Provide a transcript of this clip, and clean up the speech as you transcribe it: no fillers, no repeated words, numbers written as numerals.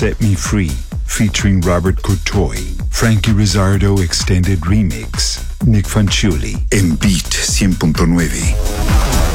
Set Me Free, featuring Robert Courtois, Frankie Rizzardo Extended Remix, Nick Fanciulli, en Beat 100.9.